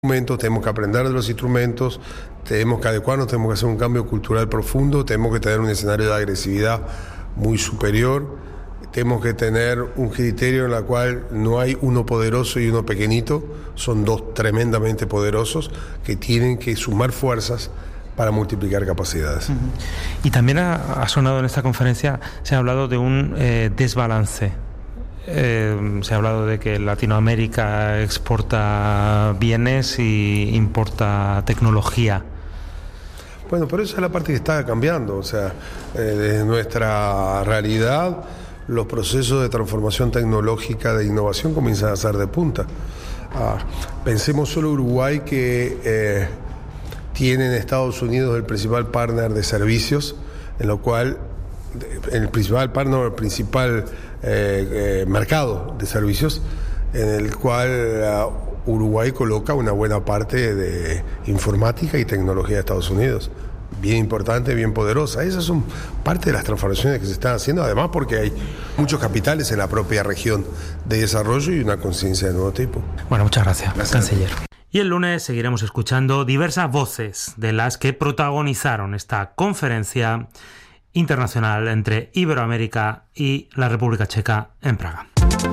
Tenemos que aprender de los instrumentos, tenemos que adecuarnos, tenemos que hacer un cambio cultural profundo, tenemos que tener un escenario de agresividad muy superior, tenemos que tener un criterio en el cual no hay uno poderoso y uno pequeñito, son dos tremendamente poderosos que tienen que sumar fuerzas para multiplicar capacidades. Y también ha sonado en esta conferencia, se ha hablado de un desbalance. Se ha hablado de que Latinoamérica exporta bienes y importa tecnología. Bueno, pero esa es la parte que está cambiando. O sea, desde nuestra realidad, los procesos de transformación tecnológica, de innovación, comienzan a ser de punta. Pensemos solo Uruguay, que tiene en Estados Unidos el principal partner de servicios, en lo cual el principal partner, el principal mercado de servicios, en el cual Uruguay coloca una buena parte de informática y tecnología de Estados Unidos. Bien importante, bien poderosa. Esas son parte de las transformaciones que se están haciendo, además porque hay muchos capitales en la propia región de desarrollo y una conciencia de nuevo tipo. Bueno, muchas gracias, canciller. Y el lunes seguiremos escuchando diversas voces de las que protagonizaron esta conferencia internacional entre Iberoamérica y la República Checa en Praga.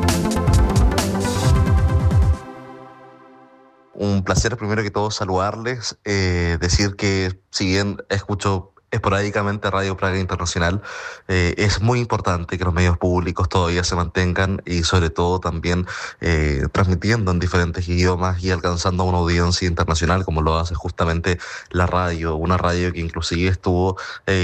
Un placer, primero que todo, saludarles, decir que si bien escucho esporádicamente Radio Praga Internacional, es muy importante que los medios públicos todavía se mantengan y sobre todo también transmitiendo en diferentes idiomas y alcanzando una audiencia internacional como lo hace justamente la radio, una radio que inclusive estuvo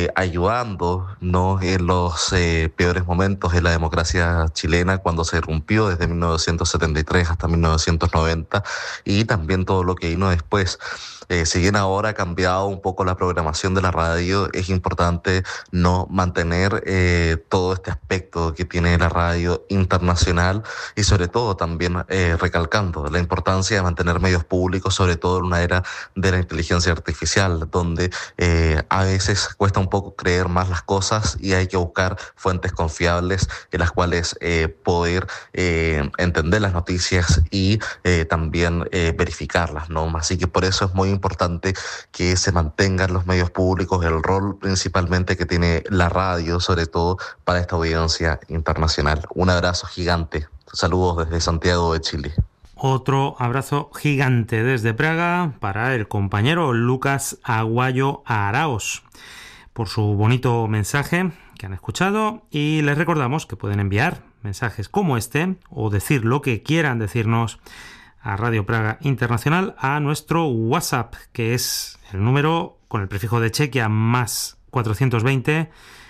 ayudando, en los peores momentos de la democracia chilena cuando se irrumpió desde 1973 hasta 1990 y también todo lo que vino después. Si bien ahora ha cambiado un poco la programación de la radio, es importante no mantener todo este aspecto que tiene la radio internacional y sobre todo también recalcando la importancia de mantener medios públicos, sobre todo en una era de la inteligencia artificial, donde a veces cuesta un poco creer más las cosas y hay que buscar fuentes confiables en las cuales poder entender las noticias y también verificarlas, ¿no? Así que por eso es muy importante que se mantengan los medios públicos, el rol principalmente que tiene la radio, sobre todo para esta audiencia internacional. Un abrazo gigante. Saludos desde Santiago de Chile. Otro abrazo gigante desde Praga para el compañero Lucas Aguayo Araos por su bonito mensaje que han escuchado, y les recordamos que pueden enviar mensajes como este o decir lo que quieran decirnos a Radio Praga Internacional a nuestro WhatsApp, que es el número con el prefijo de Chequia más 420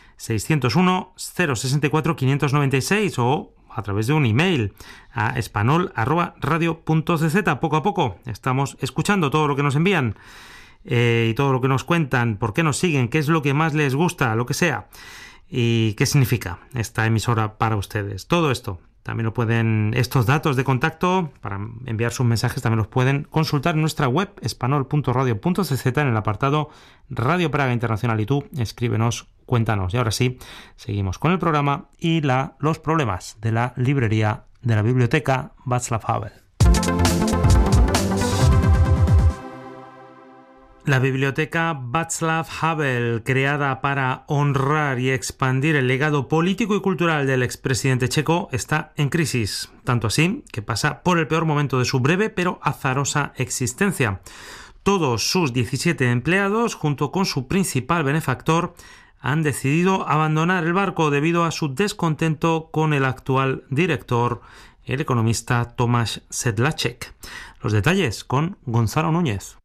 601 064 596 o a través de un email a espanol@radio.cz. Poco a poco estamos escuchando todo lo que nos envían y todo lo que nos cuentan, por qué nos siguen, qué es lo que más les gusta, lo que sea, y qué significa esta emisora para ustedes. Todo esto también lo pueden, estos datos de contacto para enviar sus mensajes también los pueden consultar en nuestra web espanol.radio.cz en el apartado Radio Praga Internacional, y tú escríbenos, cuéntanos. Y ahora sí, seguimos con el programa y los problemas de la librería de la biblioteca Václav Havel. La biblioteca Václav Havel, creada para honrar y expandir el legado político y cultural del expresidente checo, está en crisis, tanto así que pasa por el peor momento de su breve pero azarosa existencia. Todos sus 17 empleados, junto con su principal benefactor, han decidido abandonar el barco debido a su descontento con el actual director, el economista Tomáš Sedláček. Los detalles con Gonzalo Núñez.